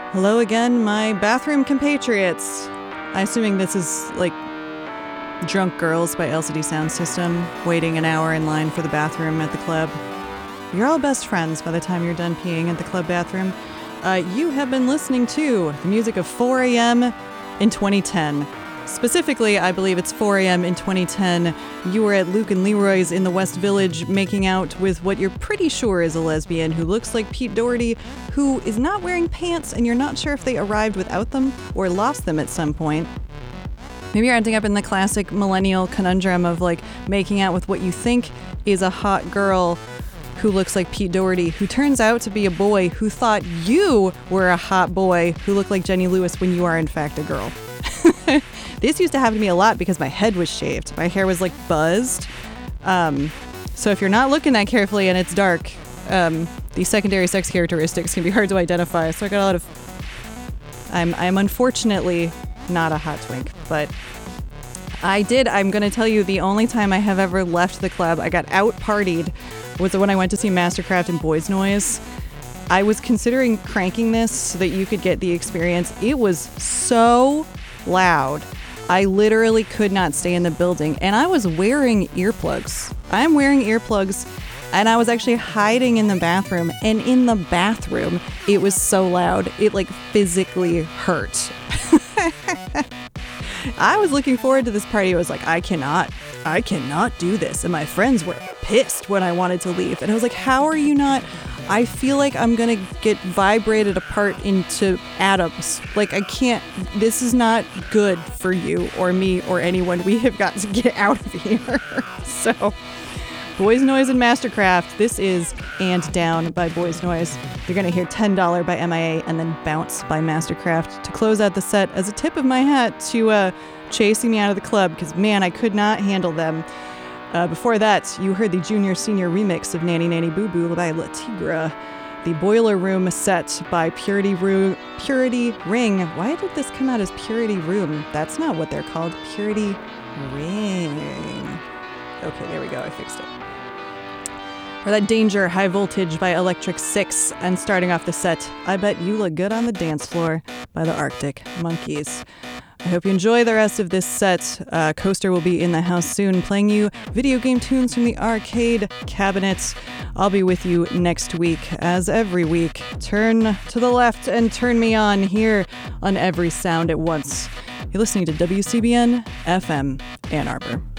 Hello again, my bathroom compatriots. I'm assuming this is like Drunk Girls by LCD Sound System, waiting an hour in line for the bathroom at the club. You're all best friends by the time you're done peeing at the club bathroom. You have been listening to the music of 4 a.m. in 2010. Specifically, I believe it's 4 a.m. in 2010. You were at Luke and Leroy's in the West Village making out with what you're pretty sure is a lesbian who looks like Pete Doherty, who is not wearing pants, and you're not sure if they arrived without them or lost them at some point. Maybe you're ending up in the classic millennial conundrum of like making out with what you think is a hot girl who looks like Pete Doherty, who turns out to be a boy who thought you were a hot boy who looked like Jenny Lewis when you are in fact a girl. This used to happen to me a lot because my head was shaved. My hair was like buzzed. So if you're not looking that carefully and it's dark, the secondary sex characteristics can be hard to identify. So I got a lot of... I'm unfortunately not a hot twink, but I'm going to tell you the only time I have ever left the club, I got out-partied, was when I went to see Mastercraft and Boys Noise. I was considering cranking this so that you could get the experience. It was so loud. I literally could not stay in the building, and I was wearing earplugs. I'm wearing earplugs, and I was actually hiding in the bathroom, and in the bathroom, it was so loud, it like physically hurt. I was looking forward to this party. I was like, I cannot do this. And my friends were pissed when I wanted to leave. And I was like, how are you not? I feel like I'm going to get vibrated apart into atoms. Like, I can't, this is not good for you or me or anyone. We have got to get out of here. So, Boys Noise and Mastercraft. This is And Down by Boys Noise. You're going to hear $10 by MIA and then Bounce by Mastercraft to close out the set as a tip of my hat to chasing me out of the club, because, man, I could not handle them. Before that, you heard the junior-senior remix of Nanny Nanny Boo Boo by La Tigra. The Boiler Room set by Purity Ring. Why did this come out as Purity Room? That's not what they're called. Purity Ring. Okay, there we go. I fixed it. Or that Danger High Voltage by Electric Six. And starting off the set, I Bet You Look Good on the Dance Floor by the Arctic Monkeys. I hope you enjoy the rest of this set. Coaster will be in the house soon, playing you video game tunes from the arcade cabinet. I'll be with you next week, as every week. Turn to the left and turn me on here on Every Sound at Once. You're listening to WCBN FM Ann Arbor.